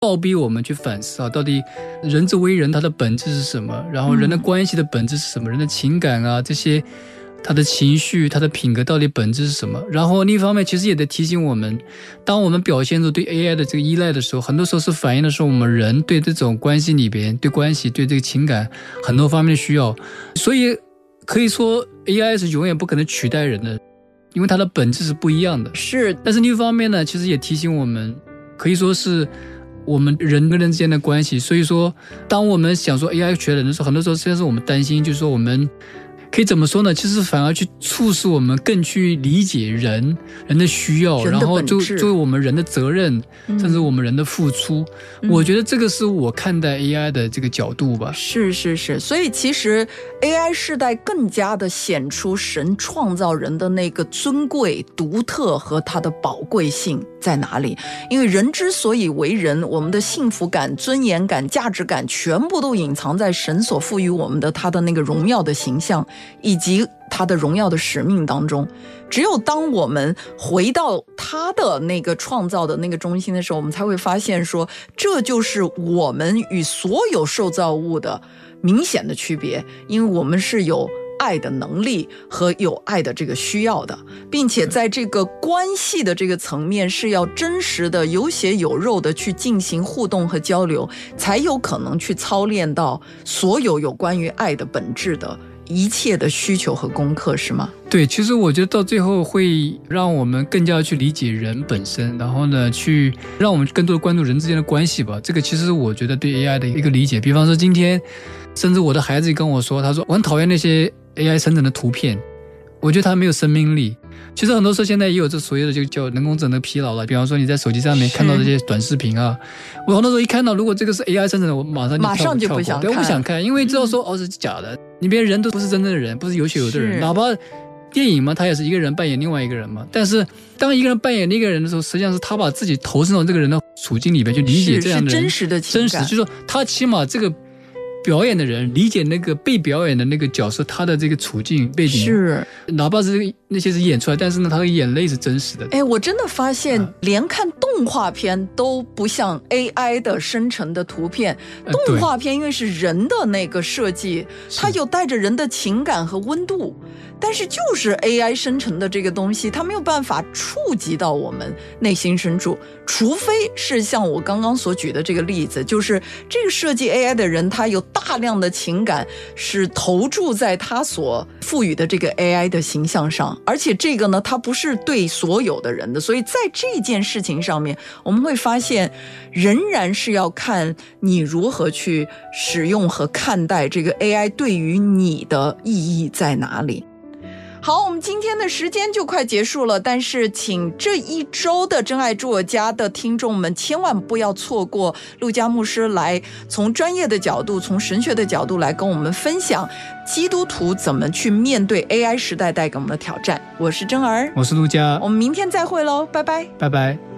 倒逼我们去反思到底人之为人它的本质是什么，然后人的关系的本质是什么，人的情感啊这些他的情绪他的品格到底本质是什么。然后另一方面其实也得提醒我们，当我们表现出对 AI 的这个依赖的时候，很多时候是反映的是我们人对这种关系里边对关系对这个情感很多方面的需要。所以可以说 AI 是永远不可能取代人的，因为它的本质是不一样的。 是， 但是另一方面呢，其实也提醒我们，可以说是我们人跟人之间的关系。所以说当我们想说 AI 取代人的时候，很多时候实际上是我们担心，就是说我们可以怎么说呢，其实反而去促使我们更去理解人的需要，然后作为我们人的责任，甚至我们人的付出。我觉得这个是我看待 AI 的这个角度吧。 是，所以其实 AI 世代更加的显出神创造人的那个尊贵独特和它的宝贵性在哪里。因为人之所以为人，我们的幸福感尊严感价值感全部都隐藏在神所赋予我们的他的那个荣耀的形象以及他的荣耀的使命当中。只有当我们回到他的那个创造的那个中心的时候，我们才会发现说，这就是我们与所有受造物的明显的区别。因为我们是有爱的能力和有爱的这个需要的，并且在这个关系的这个层面是要真实的有血有肉的去进行互动和交流，才有可能去操练到所有有关于爱的本质的一切的需求和功课，是吗？ 对，其实我觉得到最后会让我们更加去理解人本身，然后呢去让我们更多的关注人之间的关系吧。这个其实我觉得对 AI 的一个理解。比方说今天甚至我的孩子跟我说，他说我很讨厌那些 AI 生成的图片，我觉得它没有生命力。其实很多时候现在也有这所谓的就叫人工智能的疲劳了。比方说你在手机上面看到这些短视频啊，我很多时候一看到如果这个是 AI 生成的，我马上就不想看，我不想看，因为知道说是假的，你别人都不是真正的人，不是有血有的人，哪怕电影嘛，他也是一个人扮演另外一个人嘛。但是当一个人扮演另一个人的时候，实际上是他把自己投身到这个人的处境里面去理解这样的人， 是真实的情感， 真实就是说他起码这个表演的人理解那个被表演的那个角色他的这个处境背景， 是哪怕是那些是演出来，但是呢他的眼泪是真实的。 我真的发现连看动画片都不像 AI 的生成的图片。动画片因为是人的那个设计，它有带着人的情感和温度，但是就是 AI 生成的这个东西，它没有办法触及到我们内心深处，除非是像我刚刚所举的这个例子，就是这个设计 AI 的人他有大量的情感是投注在他所赋予的这个 AI 的形象上，而且这个呢它不是对所有的人的。所以在这件事情上面，我们会发现仍然是要看你如何去使用和看待这个 AI 对于你的意义在哪里。好，我们今天的时间就快结束了，但是请这一周的真爱住我家的听众们千万不要错过陆家牧师来从专业的角度，从神学的角度来跟我们分享基督徒怎么去面对 AI 时代带给我们的挑战。我是真儿， 我是陆家， 我们明天再会咯，拜拜， 拜拜。